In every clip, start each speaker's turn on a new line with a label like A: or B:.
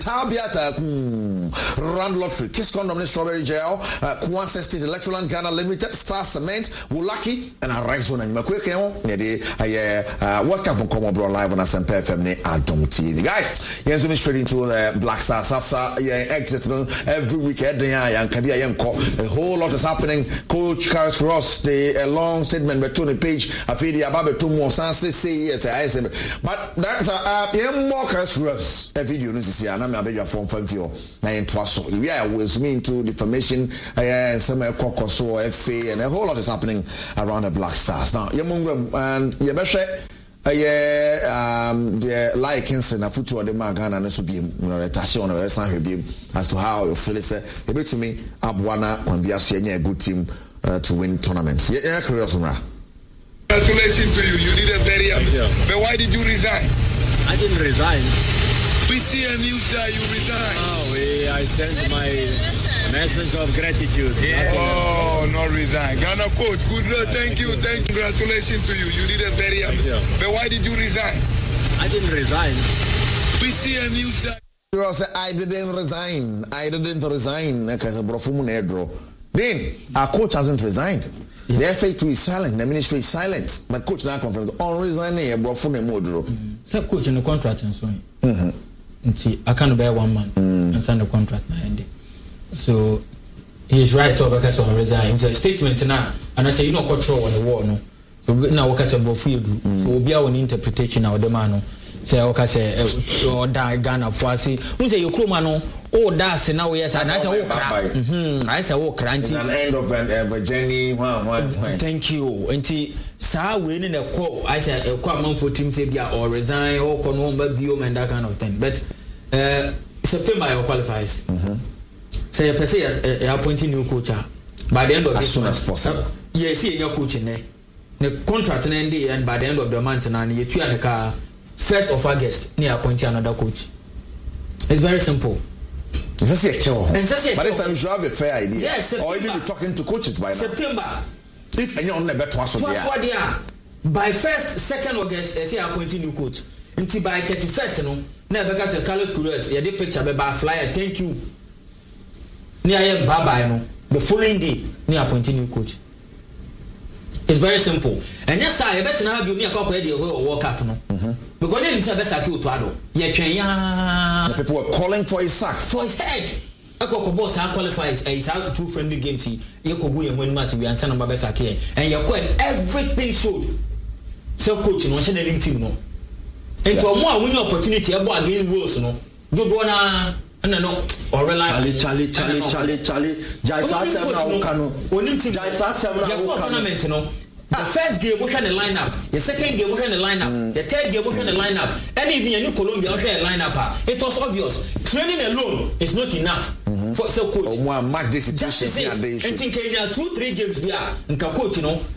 A: Tabiata Rand Lottery, Kiss Condom, Strawberry Gel, Kwanse State Electroland Ghana Limited, Star Cement, Wulaki, and Arizona. And Makwekeo, what come from Common Bro Live on SMP FM, Adom TV. Guys, yes, we straight into the Black Stars after exit every weekend. A whole lot is happening. Coach Carlos Cross, the long statement by Tony Page, Afidi Ababe Tumo Sanse, say yes, I say, but that's a more Carlos Cross, a video, this is I beg your phone from you. We are with me into defamation, some so FA, and a whole lot is happening around the Black Stars. Now, Yamungram and Yabeshe, the likings and a foot to the Magana and so be Tasha on the side as to how you feel it. A bit to me, Abwana can be a good team to win tournaments. Yeah, congratulations
B: to you. You did a very but why did you resign?
C: I didn't resign.
B: We see a news that you resign.
C: Oh, I sent my message of gratitude.
B: Yeah. Oh, not resign. Ghana coach, good luck. Thank you. Congratulations to you. You did a very but why did you resign?
C: I didn't resign.
B: We see a news that
A: I didn't resign. Then our coach hasn't resigned. The FA2 is silent, the ministry is silent. But coach now confirms on resigning a bro from a modro.
D: So coach in the contract and so on. I can't bear 1 month and sign the contract now ending. So he's right, so because on resign. It's a statement now, and I say you know control on the war, no. So now what I say about free so be our interpretation of the man. Say okay say or die Ghana for say who say you cromano oh that's now yes and I say I say oh cranty
A: an end of a journey
D: thank you until sa we in the call I say a man for team say bia or resign or con one biome and that kind of thing but September I qualifies say per se appointing new coach by the end of
A: as soon as possible
D: yes see your coach in there the contract and by the end of the month and you two and the car 1st of August, near appointing another coach. It's very simple.
A: But this time you should have a fair idea.
D: Yes,
A: or even be talking to coaches by now.
D: September.
A: If any on the better
D: by 1st, 2nd August, I say appointing new coach. Until by 31st, no. Never because Carlos Cruz, you did picture by flyer. Thank you. Near bye no. The following day, near appointing new coach. It's very simple. And yes, I bet now you near copy the World Cup no. Because then it's a best account to Ado.
A: The people were calling for his sack.
D: For his head. A coco boss qualifies and he's out 2 friendly games. You could go and win massive and send a best here. And you're quite everything showed. So coach no national team no. And for more winning opportunity about against Wolves no. Do wanna no or rely
C: Charlie. Jaisa
D: tournament no. The first game we had a lineup, the second game we had a lineup, the third game we had a lineup, and even in New Colombia we had a lineup. It was obvious. Training alone is not enough for so coach.
A: One match this situation
D: and think Kenya 2-3 games there and coach you know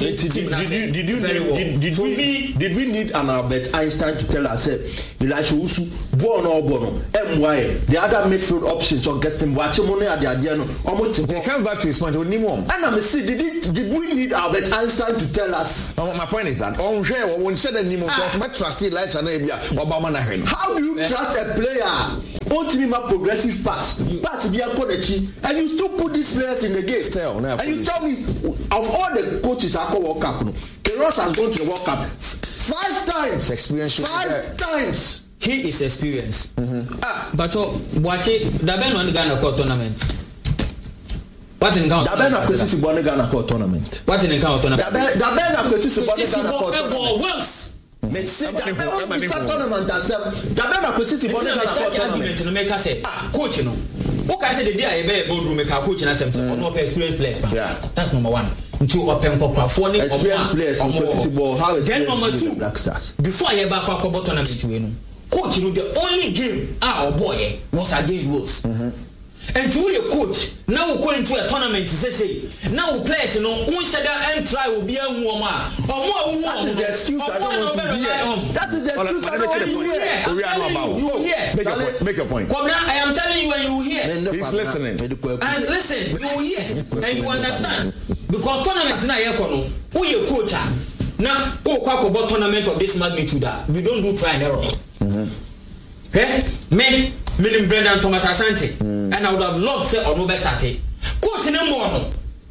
C: did we need an Albert Einstein to tell us Elisha Usu born or bono MY the other midfield options or Gaston Wachimone at the idea no almost
A: it comes back to his point and
C: I'm see did we need Albert Einstein to tell us?
A: My point is that on share when said anymore trust Elisha Obama na
C: how do you trust a player ultimate progressive pass be a and you still put these players in the game and you tell me of all the coaches I call World Cup Ross has gone to the World Cup 5 times
A: experience
C: 5 times
D: he is experienced but watch it the Ben one Ghana tournament what in Ghana
C: the Ben Akwesisi born Ghana tournament
D: what in Ghana tournament
C: the Ben Akwesisi born Ghana
D: tournament
C: Messi tournament as the Ben Akwesisi born Ghana tournament
D: no make us say coach no okay I say the day I be boardroom make coach na sem say no experience players that's number 1 until open kokra for ni
C: experience players how is
D: then number 2 before I back akwa tournament we no coach no the only game boy was against Wolves and to your coach now we go into a tournament say now players no one shada and try will be a woman
C: that is the excuse I don't want to hear that is the excuse I don't want to hear
A: make a point
D: come now I am telling you when you hear
A: he's listening
D: and listen you hear and you understand because tournament na here kono who your coach now who kwako tournament of this magnitude we don't do try and error me Meaning Brendan Thomas Asante. And I would have loved say or no best at it. Coach in the morning.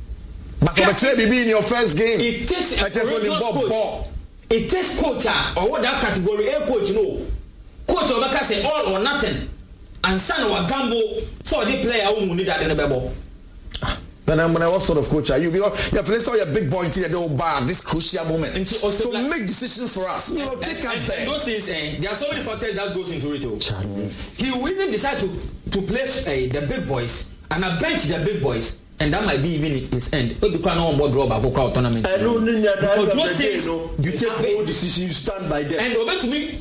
A: But for the in your first game,
D: it takes a coach. It takes coach or what that category A coach Coach Obaka say all or nothing. And son or gamble for the player who need that in the bubble.
A: Then what sort of coach are you? Because you have to saw your big boy into the bar this crucial moment. So like, make decisions for us. Take us there.
D: Those things, there are so many factors that goes into it. He will even decide to place the big boys and I bench the big boys. And that might be even his end. But you can't on board rubber tournament.
C: And only those things, you take all decisions, you stand by them.
D: And over to me,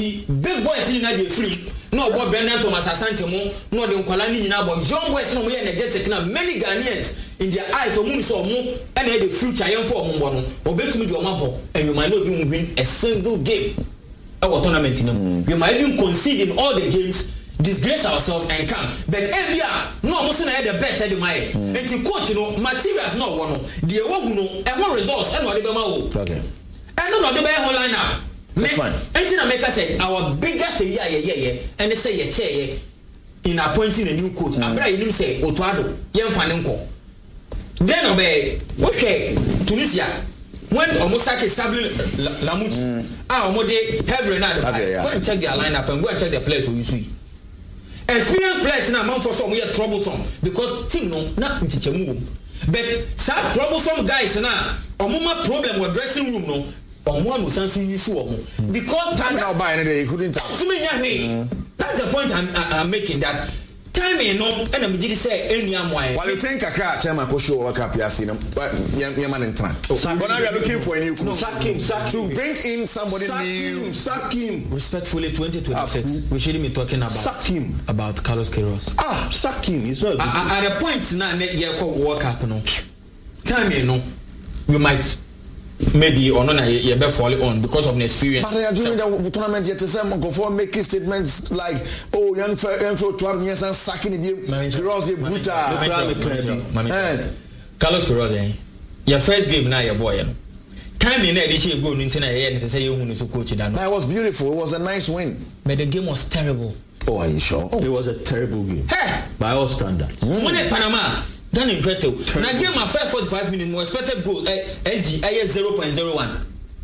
D: big boys in the free. No, what Brendan Thomas Asante mo, no the Nkolani na but young boys no we energetic na many Ghanaians in their eyes so moon so mo and the future young for mo no. Obetumi do mabo and you might not even win a single game. Our tournament you might even concede in all the games. Disgrace ourselves and come. But Ebia, no, I'm not the best at the mile. And to coach, materials not one. The one and one results and what the Bama.
A: Okay.
D: And no, the whole lineup.
A: That's fine.
D: And America said our biggest and they say a chair in appointing a new coach. I'm ready to say Otuado, young Fanenko. Then obey, okay, Tunisia. When Omosaki Sabri Lamut, Omode have Renado. Go and check their lineup and go and check their players who you see. Experienced players in a month for some we are troublesome because team no not move. But some troublesome guys now omuma problem with dressing room no one who something you because
A: time now by any day you couldn't
D: that's the point I'm making that time and I'm just say any
A: while you think a chairman could show work up your cinema man and tran but now we are looking for a new coach to bring in somebody new
C: sack him
D: respectfully 2026 we shouldn't be talking about
C: sack him
D: about Carlos Queiroz
C: sack him it's not
D: at a point now you call work up no time we might maybe or not you better fall on because of the experience.
A: But they are during the tournament yet to say go for making statements like young for 12 years and sacking the Queiroz
D: Carlos Queiroz your first game now your boy time in there this year go into na say you who coach that.
A: That was beautiful. It was a nice win.
D: But the game was terrible.
A: Oh, are you sure?
C: It was a terrible game. By all standards.
D: When Panama done in Preto. Now game my first 45 minutes more expected goal SG 0.01.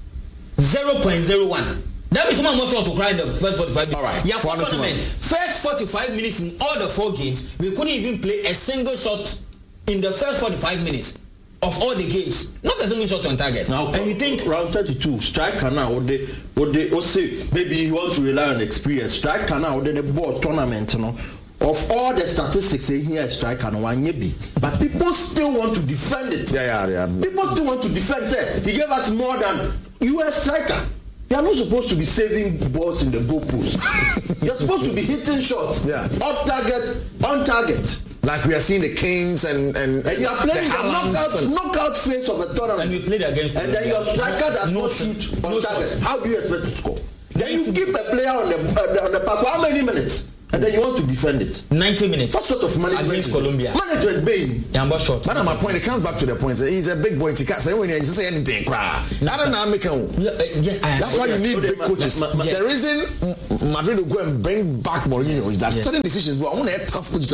D: 0.01. That is someone more short to cry in the first 45 minutes.
A: All right.
D: Yeah, first 45 minutes in all the 4 games, we couldn't even play a single shot in the first 45 minutes of all the games. Not a single shot on target.
C: Now,
D: and you think
C: round 32, striker now, what they say, maybe you want to rely on experience. Striker now, the board tournament, you know. Of all the statistics here, striker no one be, but people still want to defend it.
A: Yeah.
C: People still want to defend it. He gave us more than US striker. You are not supposed to be saving balls in the goalpost. You're supposed to be hitting shots.
A: Yeah.
C: Off target, on target.
A: Like we are seeing the Kings and
C: you are playing the knockout phase of a tournament.
D: And we played against
C: and then your striker does not shoot on target. How do you expect to score? Then you keep a player on the park for how many minutes? And then you want to defend it.
D: 90 minutes.
C: What sort of management?
D: Against Colombia.
C: Management Bain.
D: Yeah, but short.
A: But my point, it comes back to the point. He's a big boy. He can't say when you say anything. I don't know. That's why you need big coaches. The reason Madrid will go and bring back Mourinho is that certain decisions. But I want to have tough coaches.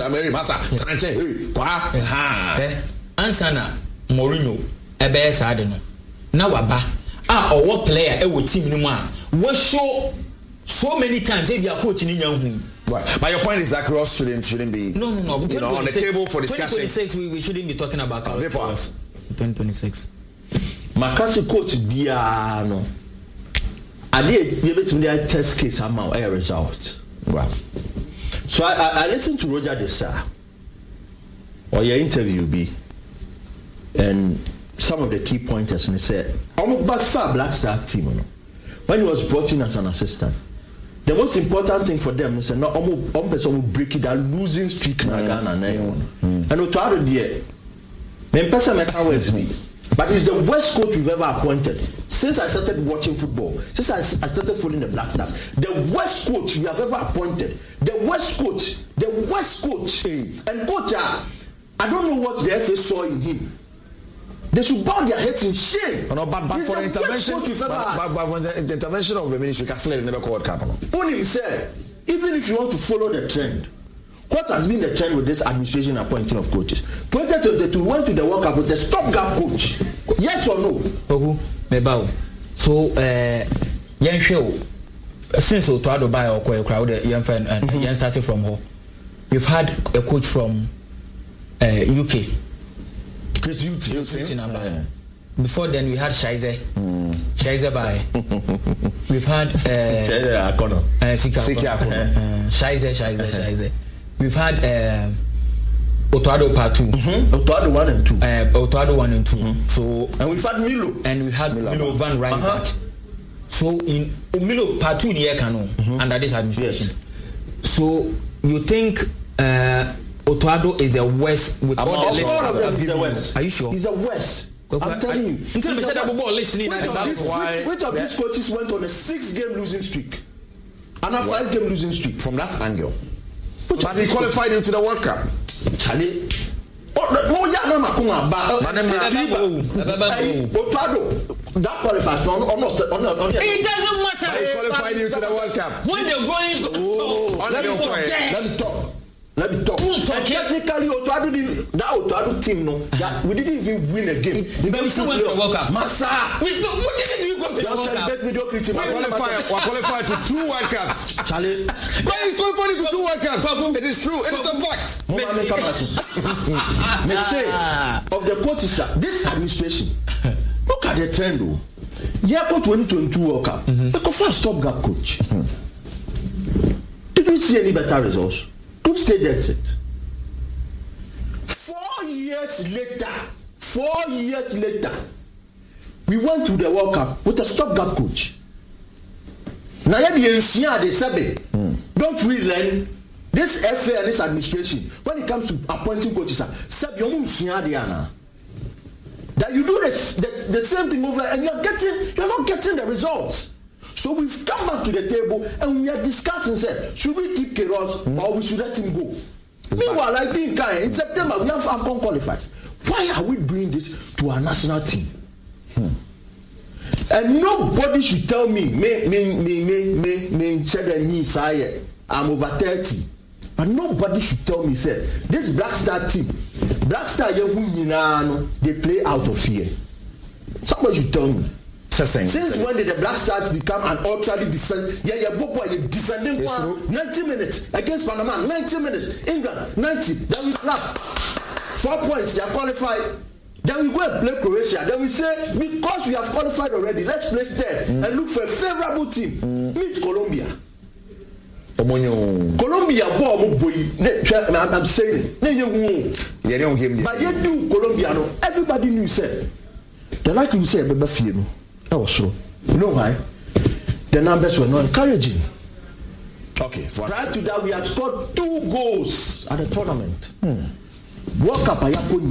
D: Ansana Mourinho. Ebe Sadeno. Now Waba. Or what player? A team no more. We show so many times. They be a coach in India.
A: Right. But your point is that Cross shouldn't be
D: no.
A: You know, on the table for discussion.
D: 2026 we shouldn't be talking about Carlos. 2026.
C: Makasi coach Biano. You bet me a test case somehow a result.
A: Wow.
C: So I listened to Roger Desa or your interview be and some of the key pointers and he said, I'm about far Black Star team when he was brought in as an assistant. The most important thing for them is no person will break it that losing streak na Ghana and to add there me person make always me but it's the worst coach we've ever appointed since I started watching football, since I started following the Black Stars. The worst coach we have ever appointed, the worst coach and coach I don't know what the FA saw in him. They should bow their heads in shame.
A: No, but for the intervention, but for the intervention of the ministry, Castle never called Capano.
C: Only said even if you want to follow the trend, what has been the trend with this administration appointing of coaches? 2022 went to the World Cup with a stopgap coach. Yes or no?
D: Mebao. So, since Otuado by or crowd, Yen started from home. We've had a coach from UK. Before then, we had Scheiser. Scheiser by. We've had Scheiser. We've had Otuado Part 2.
C: Otuado 1 and 2.
D: Otuado 1 and 2. So
C: and we've had Milo.
D: And we had Milo Van Rijnvaart. So in Milo Part 2 year canon under this administration. Yes. So you think Otuado is the worst with all the
C: list? He's the worst.
D: Are you sure?
C: He's the worst. I'm telling you.
D: Until we said that ball listening,
C: which of these coaches went on a 6-game losing streak and a 5-game losing streak?
A: From that angle. But he qualified into the World Cup.
C: Charlie. That qualifies almost.
D: It doesn't matter.
A: He qualified into the World Cup.
D: When they're going
C: let me talk. Technically, Otuado team, no, we didn't even win a game.
D: But we still went to the World Cup.
C: Massa.
D: What did we go to the World Cup?
A: We qualified to 2 World Cups.
C: Charlie.
A: But he qualified to 2 World Cups. It is true. It is a fact.
C: Me say of the coaches, this administration. Look at the trend, though. Yeah, coach 2022 World Cup. They go first stopgap coach. Did we see any better results? Group stage exit. 4 years later, we went to the World Cup with a stopgap coach. Now, they say, don't we learn this FA and this administration when it comes to appointing coaches? That you do the same thing over and you're not getting the results. So we've come back to the table and we are discussing, say, should we keep Queiroz or we should let him go? Meanwhile, like in September, we have AFCON qualifiers. Why are we doing this to our national team? And nobody should tell me, I'm over 30. But nobody should tell me, say, this Black Star team, they play out of fear. Somebody should tell me. Since when did the Black Stars become an ultra defense? Defending 90 minutes against Panama, 90 minutes, England, 90, then we clap. 4 points, they are qualified. Then we go and play Croatia. Then we say, because we have qualified already, let's play third and look for a favorable team. Meet Colombia. Colombia, I'm saying, but yet do Colombia, everybody knew, said, the likely you said, Baba Fieno. Also, you know why? The numbers were not encouraging.
A: Okay.
C: Prior to that, we had scored 2 goals at the tournament. World Cup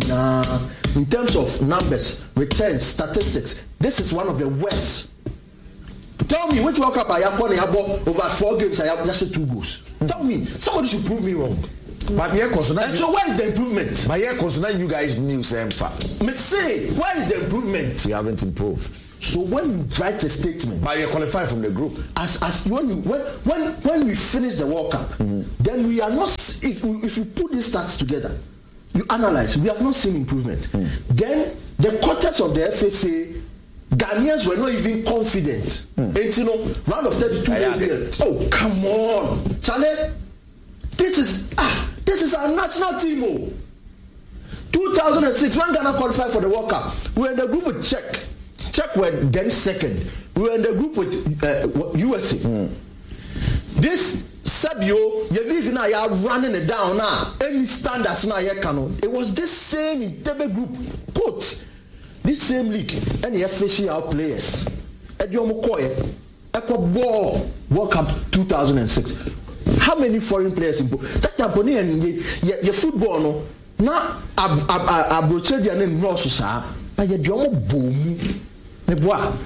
C: in terms of numbers, returns, statistics, this is one of the worst. Tell me which World Cup over 4 games I have just 2 goals. Tell me, somebody should prove me wrong.
A: But yeah,
C: so where is the improvement?
A: But yeah, you guys knew same fact.
C: Me say, where is the improvement?
A: We haven't improved.
C: So when you write a statement,
A: but you qualify from the group.
C: As when we finish the World Cup, then we are not. If you put these stats together, you analyze. We have not seen improvement. Then the coaches of the FSA, Ghanaians were not even confident. And round of 32. Oh come on, Charlie. This is our national team. 2006, when Ghana qualified for the World Cup, we were in the group with Czech. Czech were then second. We were in the group with USA. This Sabio, you are running it down now. Any standards now, it was this same Entebbe group. Quote, this same league, and the official players. Ediomo Koye, Echo Ball, World Cup 2006. How many foreign players in that Japanese and your football no now Abrochedian and North Sir, but your drum boom. We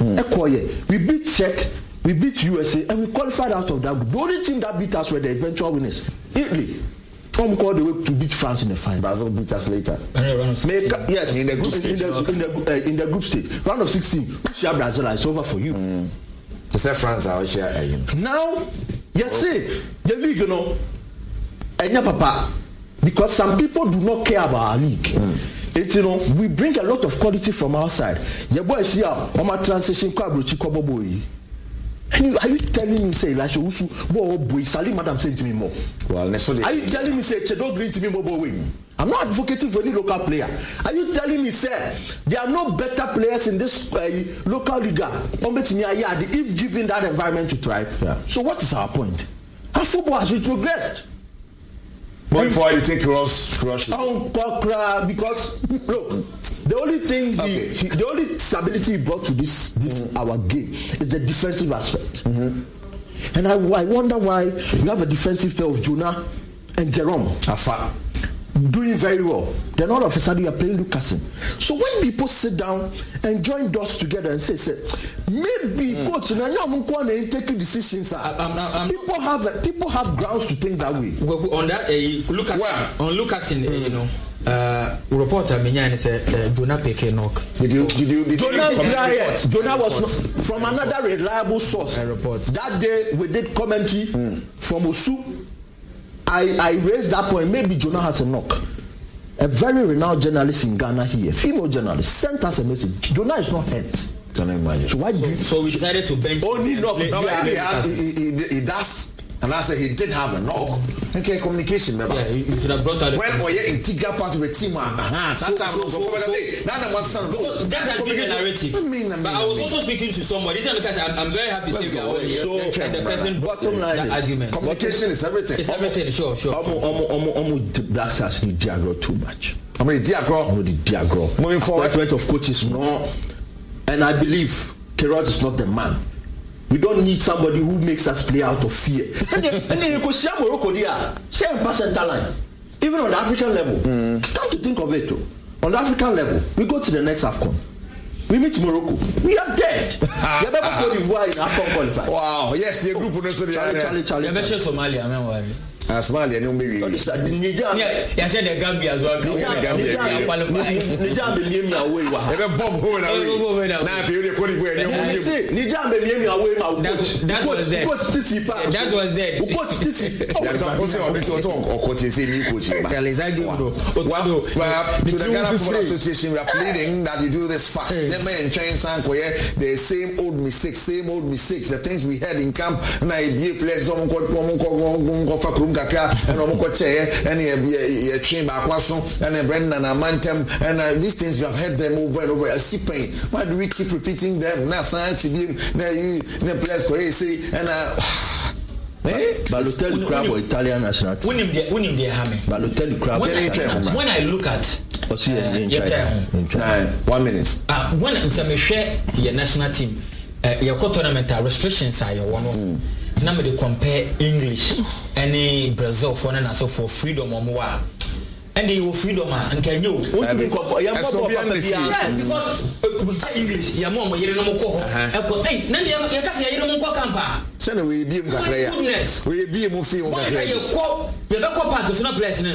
C: beat Czech, we beat USA, and we qualified out of that group. The only team that beat us were the eventual winners. Italy. From called the way to beat France in the final.
A: Brazil beat us later.
C: Yes, in the group stage. In the group stage. Round of 16. Brazil is over for you.
A: They said France, I will share.
C: Now, Yes, see, the league, you know, and your papa, because some people do not care about our league. It's, you know, we bring a lot of quality from outside. Your boy see on my transition boy. Are you telling me say Elisha Usu boy Salim Madam saying to me more?
A: Well,
C: are you telling me say Chedo Green to me more boy? I'm not advocating for any local player. Are you telling me say there are no better players in this local league if given that environment to thrive?
A: Yeah.
C: So what is our point? Our football has retrogressed.
A: Going forward, you think Cross
C: because look, the only thing the only stability he brought to this our game is the defensive aspect. And I wonder why you have a defensive pair of Jonah and Jerome
A: Afa
C: doing very well. Then all of a sudden you are playing Lucasen. So when people sit down and join dots together and say maybe coach take decisions. People have grounds to think that way.
D: On that Lucasen, you know, reporter Minyan said Jonah Peke knock.
A: Did you
C: Jonah was from another reliable source.
D: Report
C: that day we did commentary from Osu. I raised that point. Maybe Jonah has a knock. A very renowned journalist in Ghana here, female journalist, sent us a message. Jonah is not hurt.
A: Can I imagine?
C: So why do you?
D: So we decided to bench.
C: Only knock.
A: He does. And I said he did have a knock. Okay, communication, remember?
D: Yeah, you should have brought out.
A: When we are integral part of a team, that
D: has been the narrative. But I was also speaking to somebody because I'm very happy to see and the person
C: bottom line
D: that argument.
A: Communication is everything.
D: It's everything. Sure.
C: Black Stars need Diagro too much.
A: I mean, Diagro. Moving forward,
C: of coaches, no. And I believe Keros is not the man. We don't need somebody who makes us play out of fear. And then you could see Morocco there, same center line. Even on the African level, start to think of it too. On the African level, we go to the next AFCON. We meet Morocco. We are dead. You better Cote d'Ivoire in AFCON qualifier.
A: Wow, yes, your group will
D: Charlie. Somalia, I'm worried.
A: Somalia, no maybe.
C: Niger.
D: Yeah, said the Gambia as well.
C: Niger be away.
A: Even bomb away. Now if you Cote d'Ivoire,
C: Niger be away now.
D: That was dead. That was dead.
A: To the Ghana Football Association, we are pleading that you do this fast. The same old mistakes. The things we had in camp. And I be players and a train back and Brendan and Mantem and these things we have heard them over and over. Why do we keep repeating them? Now science players say and
C: Balotelli Crab or Italian national team. Balotelli Crab.
D: When I look at
A: 1 minute.
D: When I'm share your national team, your tournament restrictions are your one. Now they compare English any Brazil for and so for freedom or more. And they will freedom and can you?
A: Because
D: we say English, your mom, you know, hey, Nandy, you can't say you don't campa.
A: Send we be we be a movie on
C: you're not part of not blessing.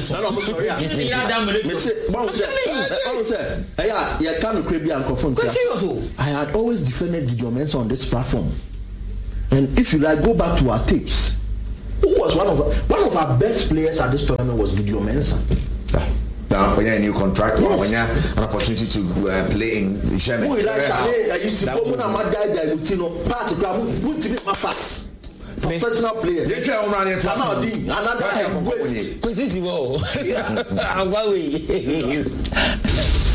C: I had always defended Gideon Mensah on this platform. And if you like, go back to our tapes. Who was one of our best players at this tournament was Gideon Mensah.
A: Now, when you have a new contract, or when you have an opportunity to play in the German.
C: Professional players.
D: Another